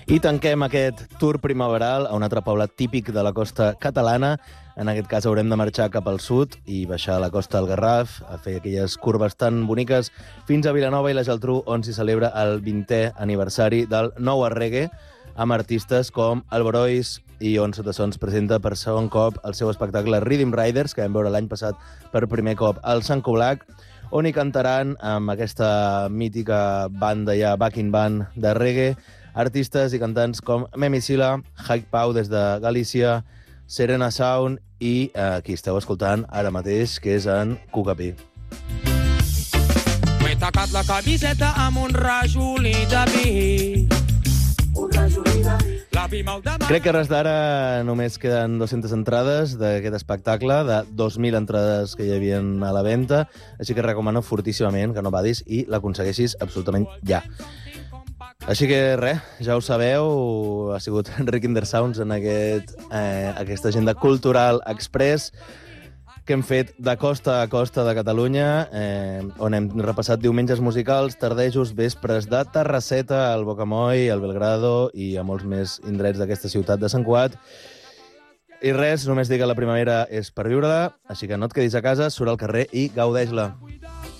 I tanquem aquest tour primaveral a un altre poble típic de la costa catalana. En aquest cas haurem de marxar cap al sud i baixar a la costa del Garraf, a fer aquelles curves tan boniques fins a Vilanova i la Geltrú, on s'hi celebra el 20è aniversari del Nou Reggae, amb artistes com Alborois i on Sota Sons presenta per segon cop el seu espectacle Rhythm Riders, que vam veure l'any passat per primer cop al Sant Colac, on hi cantaran amb aquesta mítica banda ja, backing band de reggae, artistes i cantants com Memi Sila, Haik Pau des de Galícia, Serena Sound i qui esteu escoltant ara mateix, que és en Cucapí. M'he tacat la camiseta amb un rajolí de vi. Crec que res d'ara només queden 200 entrades d'aquest espectacle, de 2.000 entrades que hi havia a la venda, així que recomano fortíssimament que no badis i l'aconsegueixis absolutament ja. Així que res, ja ho sabeu, ha sigut Enric Indersounds en aquesta agenda cultural express que hem fet de costa a costa de Catalunya, on hem repassat diumenges musicals, tardejos, vespres de Terrasseta, al Bocamoll, al Belgrado i a molts més indrets d'aquesta ciutat de Sant Cugat. I res, només dir que la primavera és per viure-la, així que no et quedis a casa, surt al carrer i gaudeix-la.